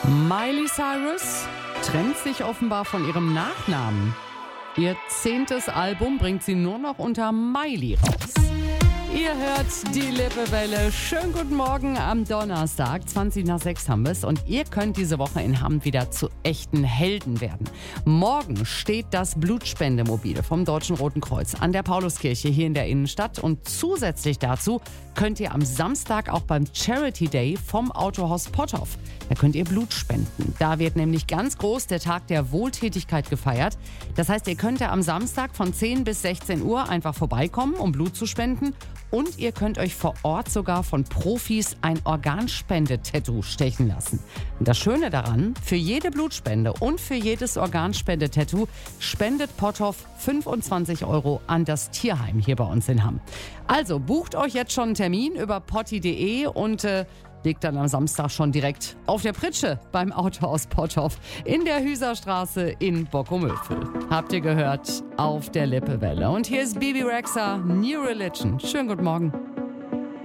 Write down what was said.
Miley Cyrus trennt sich offenbar von ihrem Nachnamen. Ihr 10. Album bringt sie nur noch unter Miley raus. Ihr hört die Lippewelle. Schönen guten Morgen am Donnerstag, 20 nach 6 haben wir es. Und ihr könnt diese Woche in Hamm wieder zu echten Helden werden. Morgen steht das Blutspendemobil vom Deutschen Roten Kreuz an der Pauluskirche hier in der Innenstadt. Und zusätzlich dazu könnt ihr am Samstag auch beim Charity Day vom Autohaus Potthoff, da könnt ihr Blut spenden. Da wird nämlich ganz groß der Tag der Wohltätigkeit gefeiert. Das heißt, ihr könnt ja am Samstag von 10 bis 16 Uhr einfach vorbeikommen, um Blut zu spenden. Und ihr könnt euch vor Ort sogar von Profis ein Organspende-Tattoo stechen lassen. Und das Schöne daran, für jede Blutspende und für jedes Organspende-Tattoo spendet Potthoff 25 € an das Tierheim hier bei uns in Hamm. Also bucht euch jetzt schon einen Termin über potti.de und legt dann am Samstag schon direkt auf der Pritsche beim Autohaus Potthoff in der Hüserstraße in Bockumülfel. Habt ihr gehört? Auf der Lippewelle. Und hier ist Bibi Rexha, New Religion. Schönen guten Morgen.